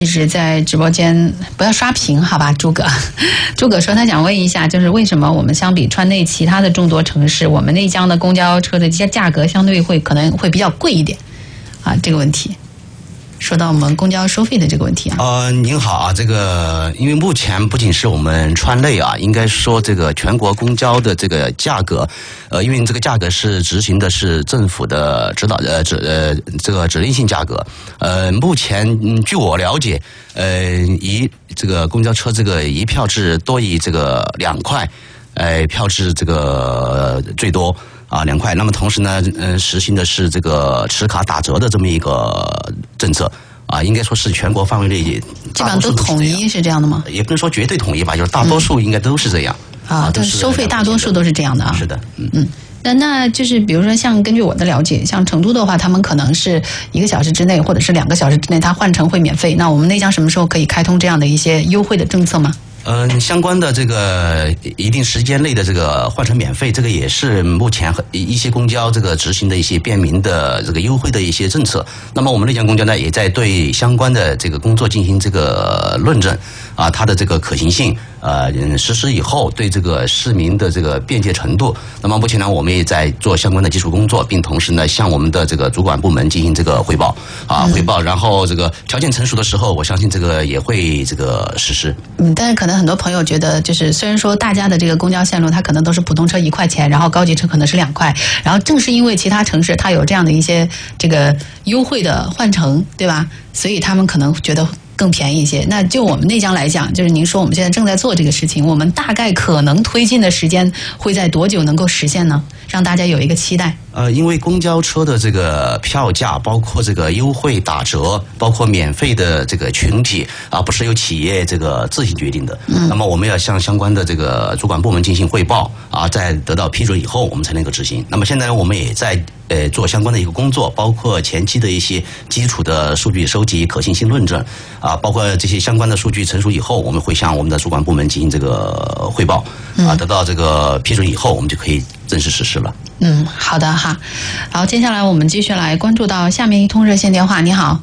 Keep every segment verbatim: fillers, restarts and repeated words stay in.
直在直播间不要刷屏，好吧，诸葛。诸葛说他想问一下，就是为什么我们相比川内其他的众多城市，我们内江的公交车的价价格相对会可能会比较贵一点啊？这个问题。说到我们公交收费的这个问题啊， 呃，您好啊，这个因为目前不仅是我们川内啊，应该说这个全国公交的这个价格，呃，因为这个价格是执行的是政府的指导呃指呃这个指令性价格，呃，目前、嗯、据我了解，呃，一这个公交车这个一票制多以这个两块，呃，票制这个最多。啊，两块。那么同时呢，嗯、呃，实行的是这个持卡打折的这么一个政策啊，应该说是全国范围内基本上都统一是这样的吗？ 也不能说绝对统一吧，就是大多数应该都是这样、 嗯、啊，都是收费大多数都是这样的啊。 是的，嗯嗯。那那就是比如说像根据我的了解，像成都的话，他们可能是一个小时之内或者是两个小时之内，它换乘会免费。那我们内江什么时候可以开通这样的一些优惠的政策吗？ 嗯，相关的这个一定时间内的这个换乘免费，这个也是目前一些公交这个执行的一些便民的这个优惠的一些政策。那么我们内江公交呢，也在对相关的这个工作进行这个论证啊，它的这个可行性，呃，实施以后对这个市民的这个便捷程度。那么目前呢，我们也在做相关的基础工作，并同时呢向我们的这个主管部门进行这个汇报啊汇报。然后这个条件成熟的时候，我相信这个也会这个实施。 嗯，但是可能很多朋友觉得，就是虽然说大家的这个公交线路它可能都是普通车一块钱，然后高级车可能是两块，然后正是因为其他城市它有这样的一些这个优惠的换乘，对吧？所以他们可能觉得更便宜一些。那就我们内江来讲，就是您说我们现在正在做这个事情，我们大概可能推进的时间会在多久能够实现呢？让大家有一个期待。 呃，因为公交车的这个票价，包括这个优惠打折，包括免费的这个群体啊，不是由企业这个自行决定的。嗯。那么我们要向相关的这个主管部门进行汇报啊，在得到批准以后，我们才能够执行。那么现在我们也在呃做相关的一个工作，包括前期的一些基础的数据收集、可行性论证啊，包括这些相关的数据成熟以后，我们会向我们的主管部门进行这个汇报啊，得到这个批准以后，我们就可以正式实施了。 嗯，好的哈。好，接下来我们继续来关注到下面一通热线电话。你好，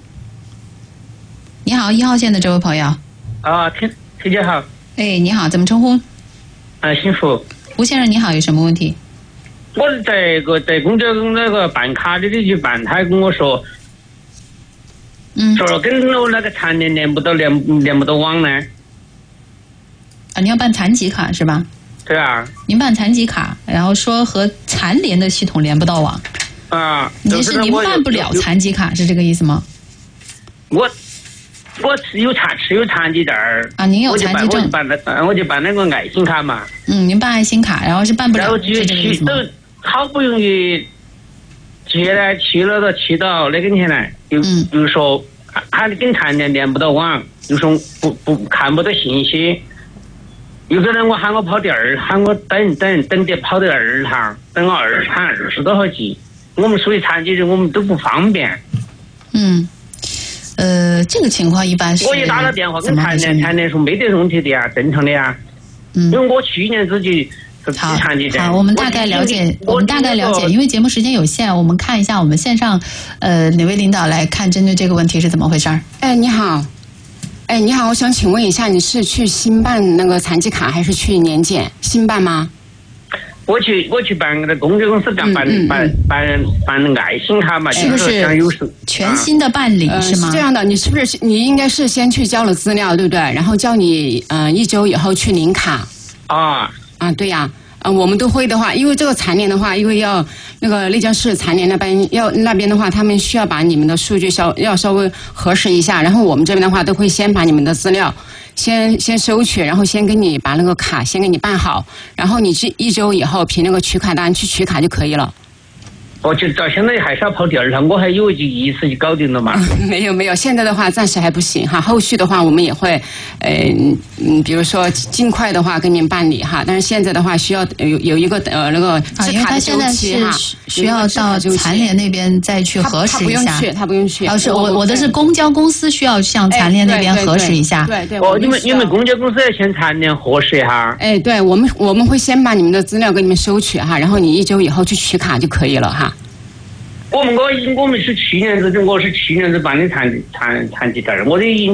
你好，一号线的这位朋友。 啊，听听姐好。 哎，你好，怎么称呼？ 啊，幸福。 吴先生你好，有什么问题？ 我是在个在公交那个办卡的去办，他跟我说， 嗯， 说跟我那个残联连不到连连不到网呢。 啊，你要办残疾卡是吧？ 对啊。 您办残疾卡，然后说和残联的系统连不到网。 啊。 你是您办不了残疾卡，是这个意思吗？ 我我持有残持有残疾证儿。 啊，您有残疾证。 我就办那我就办那个爱心卡嘛。 嗯，您办爱心卡，然后是办不了，是这个意思吗？ 好不容易接来去了都去到那个前来，又又说他跟残联连不到网，又说不不看不到信息。有个人我喊我跑第二，喊我等等等得跑到二趟，等我二趟二十多号级。我们属于残疾人，我们都不方便。 嗯，呃，这个情况一般是。 我也打了电话跟残联，残联说没得问题的呀，正常的呀。嗯，因为我去年自己是残疾人。 好，我们大概了解，我们大概了解，因为节目时间有限，我们看一下我们线上呃哪位领导来看针对这个问题是怎么回事儿。 哎，你好。哎，你好，我想请问一下，你是去新办那个残疾卡，还是去年检？新办吗？ 我去，我去办那个公交公司办办办办办那个爱心卡嘛， 是不是全新的办理、 呃、 是吗？ 是这样的，你是不是你应该是先去交了资料，对不对？然后叫你嗯、呃、一周以后去领卡。 啊啊，对呀、啊。呃，我们都会的话，因为这个残联的话，因为要那个内江市残联那边要那边的话，他们需要把你们的数据稍要稍微核实一下，然后我们这边的话都会先把你们的资料先先收取，然后先给你把那个卡先给你办好，然后你去一周以后凭那个取卡单去取卡就可以了。 我就到现在还是要跑第二趟，我还以为就一次就搞定了嘛。 嗯、没有没有，现在的话暂时还不行哈，后续的话我们也会，呃嗯，比如说尽快的话跟您办理哈，但是现在的话需要有有一个呃那个啊，因为他现在是需要到残联那边再去核实一下。 他不用去，他不用去。 哦，是我我的是公交公司需要向残联那边核实一下。 对对。 哦，你们你们公交公司要先残联核实一下。 哎，对我们我们会先把你们的资料给你们收取哈，然后你一周以后去取卡就可以了哈。 我们我我们是去年子，我是去年子办的残残残疾证，我的